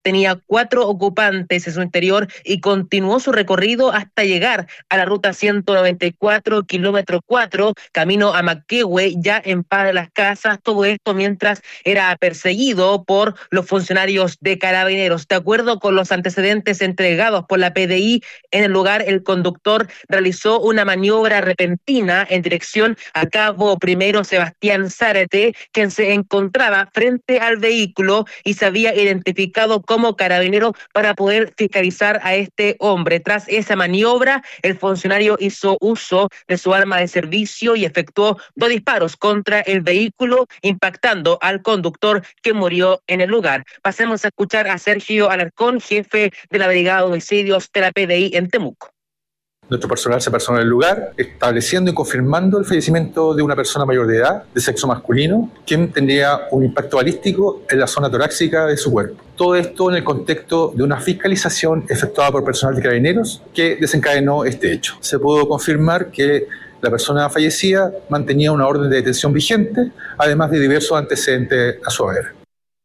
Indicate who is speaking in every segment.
Speaker 1: tenía 4 ocupantes en su interior y continuó su recorrido hasta llegar a la ruta 194, kilómetro 4, camino a Maquehue, ya en Paz de las Casas. Todo esto mientras era perseguido por los funcionarios de Carabineros. De acuerdo con los antecedentes entregados por la PDI, en el lugar el conductor realizó una maniobra repentina en dirección a Cabo Primero Sebastián Zárate, quien se encontraba frente al vehículo y se había identificado como carabinero para poder fiscalizar a este hombre. Tras esa maniobra, el funcionario hizo uso de su arma de servicio y efectuó 2 disparos contra el vehículo, impactando al conductor, que murió en el lugar. Pasemos a escuchar a Sergio Alarcón, jefe de la Brigada de Homicidios de la PDI en Temuco.
Speaker 2: Nuestro personal se personó en el lugar, estableciendo y confirmando el fallecimiento de una persona mayor de edad, de sexo masculino, quien tendría un impacto balístico en la zona torácica de su cuerpo. Todo esto en el contexto de una fiscalización efectuada por personal de Carabineros que desencadenó este hecho. Se pudo confirmar que la persona fallecida mantenía una orden de detención vigente, además de diversos antecedentes a su haber.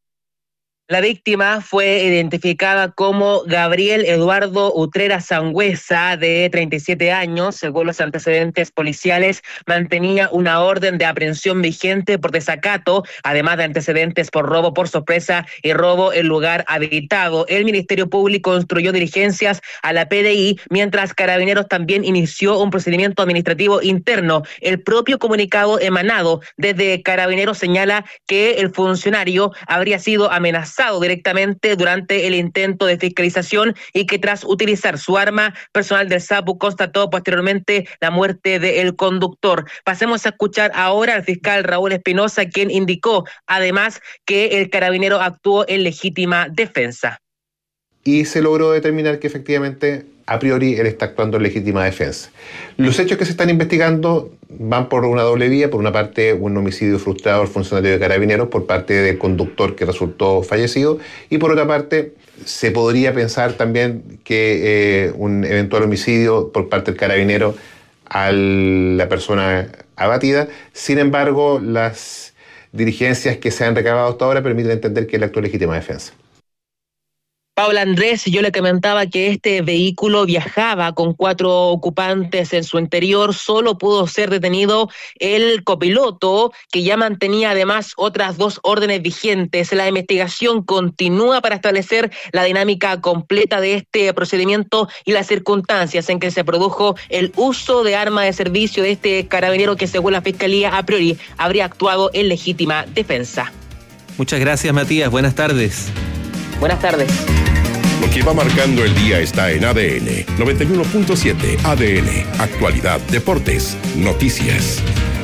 Speaker 1: La víctima fue identificada como Gabriel Eduardo Utrera Sangüesa, de 37 años. Según los antecedentes policiales, mantenía una orden de aprehensión vigente por desacato, además de antecedentes por robo por sorpresa y robo en lugar habitado. El Ministerio Público instruyó diligencias a la PDI, mientras Carabineros también inició un procedimiento administrativo interno. El propio comunicado emanado desde Carabineros señala que el funcionario habría sido amenazado directamente durante el intento de fiscalización y que tras utilizar su arma, personal del SAPU constató posteriormente la muerte del conductor. Pasemos a escuchar ahora al fiscal Raúl Espinosa, quien indicó además que el carabinero actuó en legítima defensa.
Speaker 3: Y se logró determinar que efectivamente, a priori, él está actuando en legítima defensa. Los hechos que se están investigando van por una doble vía. Por una parte, un homicidio frustrado al funcionario de Carabineros por parte del conductor que resultó fallecido. Y por otra parte, se podría pensar también que un eventual homicidio por parte del carabinero a la persona abatida. Sin embargo, las diligencias que se han recabado hasta ahora permiten entender que él actuó en legítima defensa.
Speaker 1: Paula Andrés, yo le comentaba que este vehículo viajaba con 4 ocupantes en su interior. Solo pudo ser detenido el copiloto, que ya mantenía además otras 2 órdenes vigentes. La investigación continúa para establecer la dinámica completa de este procedimiento y las circunstancias en que se produjo el uso de arma de servicio de este carabinero, que según la Fiscalía a priori habría actuado en legítima defensa.
Speaker 4: Muchas gracias, Matías. Buenas tardes.
Speaker 1: Buenas tardes.
Speaker 5: Lo que va marcando el día está en ADN 91.7. ADN, actualidad, deportes, noticias.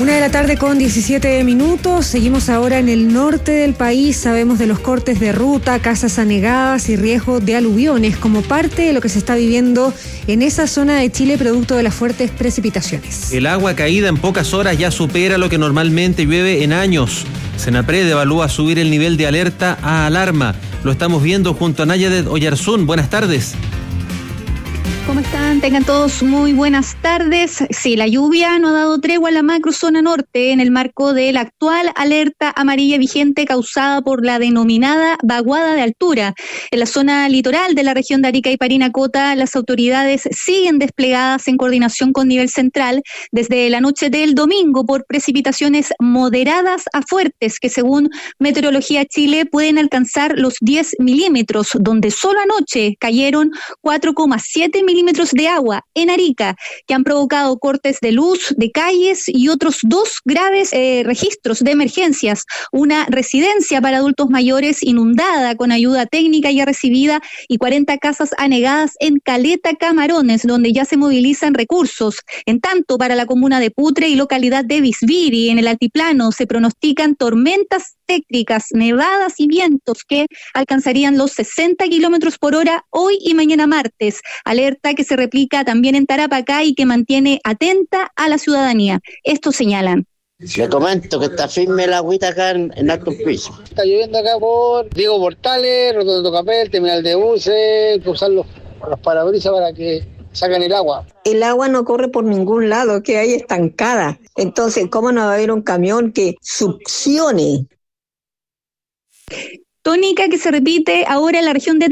Speaker 6: 1:17 p.m. Seguimos ahora en el norte del país. Sabemos de los cortes de ruta, casas anegadas y riesgo de aluviones como parte de lo que se está viviendo en esa zona de Chile producto de las fuertes precipitaciones.
Speaker 4: El agua caída en pocas horas ya supera lo que normalmente llueve en años. Senapred evalúa subir el nivel de alerta a alarma. Lo estamos viendo junto a Nayadet Oyarzún. Buenas tardes.
Speaker 7: ¿Cómo están? Tengan todos muy buenas tardes. Sí, la lluvia no ha dado tregua a la macrozona norte en el marco de la actual alerta amarilla vigente causada por la denominada vaguada de altura. En la zona litoral de la región de Arica y Parinacota, las autoridades siguen desplegadas en coordinación con nivel central desde la noche del domingo por precipitaciones moderadas a fuertes que, según Meteorología Chile, pueden alcanzar los 10 milímetros, donde solo anoche cayeron 4,7 milímetros de agua en Arica, que han provocado cortes de luz, de calles y otros 2 graves registros de emergencias. Una residencia para adultos mayores inundada con ayuda técnica ya recibida y 40 casas anegadas en Caleta Camarones, donde ya se movilizan recursos. En tanto, para la comuna de Putre y localidad de Visbiri, en el altiplano, se pronostican tormentas eléctricas, nevadas y vientos que alcanzarían los 60 kilómetros por hora hoy y mañana martes. Alerta que se replica también en Tarapacá y que mantiene atenta a la ciudadanía. Esto señalan.
Speaker 8: Le comento que está firme el agüita acá en Alto Piso.
Speaker 9: Está lloviendo acá por Diego Portales, Rotondo Capel, Terminal de Buses, hay que usar los parabrisas para que saquen el agua.
Speaker 10: El agua no corre por ningún lado, que hay estancada. Entonces, ¿cómo no va a haber un camión que succione?
Speaker 7: tónica que se repite ahora en la región de